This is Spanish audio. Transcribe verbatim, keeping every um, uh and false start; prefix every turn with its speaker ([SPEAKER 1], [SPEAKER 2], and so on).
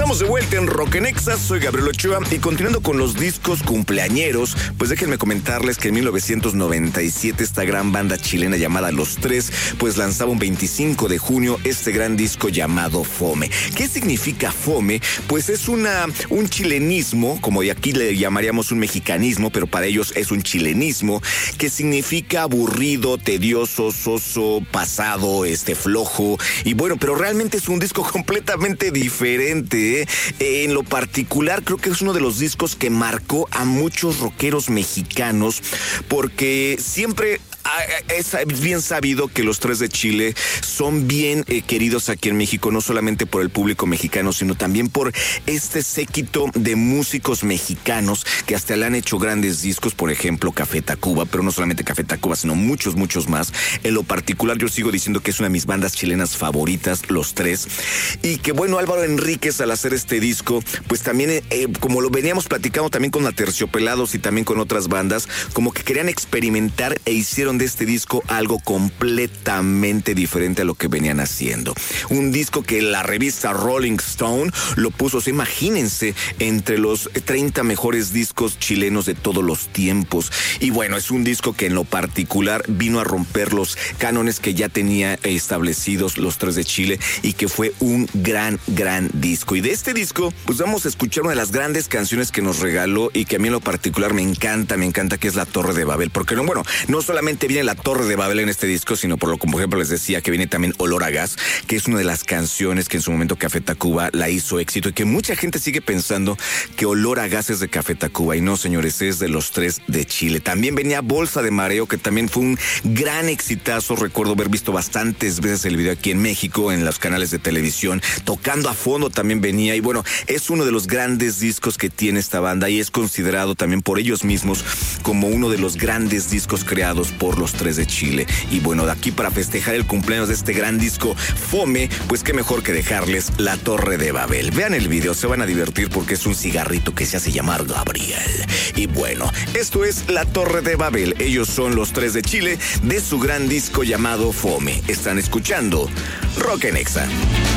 [SPEAKER 1] Estamos de vuelta en Rock en Exa, soy Gabriel Ochoa y continuando con los discos cumpleañeros, pues déjenme comentarles que en mil novecientos noventa y siete esta gran banda chilena llamada Los Tres, pues lanzaba un veinticinco de junio este gran disco llamado Fome. ¿Qué significa Fome? Pues es una, un chilenismo, como aquí le llamaríamos un mexicanismo, pero para ellos es un chilenismo, que significa aburrido, tedioso, soso, pasado, este, flojo, y bueno, pero realmente es un disco completamente diferente, ¿eh? En lo particular, creo que es uno de los discos que marcó a muchos rockeros mexicanos, porque siempre es bien sabido que los Tres de Chile son bien eh, queridos aquí en México, no solamente por el público mexicano, sino también por este séquito de músicos mexicanos que hasta le han hecho grandes discos, por ejemplo, Café Tacuba, pero no solamente Café Tacuba, sino muchos, muchos más. En lo particular, yo sigo diciendo que es una de mis bandas chilenas favoritas, Los Tres, y que bueno, Álvaro Enríquez al hacer este disco, pues también, eh, como lo veníamos platicando también con Aterciopelados y también con otras bandas, como que querían experimentar e hicieron de este disco algo completamente diferente a lo que venían haciendo. Un disco que la revista Rolling Stone lo puso, o sea, imagínense, entre los treinta mejores discos chilenos de todos los tiempos. Y bueno, es un disco que en lo particular vino a romper los cánones que ya tenía establecidos Los Tres de Chile y que fue un gran, gran disco. Y de este disco, pues vamos a escuchar una de las grandes canciones que nos regaló y que a mí en lo particular me encanta, me encanta, que es La Torre de Babel. Porque no, bueno, no solamente viene La Torre de Babel en este disco, sino por lo como por ejemplo les decía que viene también Olor a Gas, que es una de las canciones que en su momento Café Tacuba la hizo éxito y que mucha gente sigue pensando que Olor a Gas es de Café Tacuba y no, señores, es de Los Tres de Chile. También venía Bolsa de Mareo, que también fue un gran exitazo. Recuerdo haber visto bastantes veces el video aquí en México en los canales de televisión. Tocando a Fondo también venía y bueno, es uno de los grandes discos que tiene esta banda y es considerado también por ellos mismos como uno de los grandes discos creados por Los Tres de Chile. Y bueno, de aquí para festejar el cumpleaños de este gran disco Fome, pues qué mejor que dejarles La Torre de Babel. Vean el video, se van a divertir porque es un cigarrito que se hace llamar Gabriel. Y bueno, esto es La Torre de Babel. Ellos son Los Tres de Chile de su gran disco llamado Fome. Están escuchando Rock en Exa.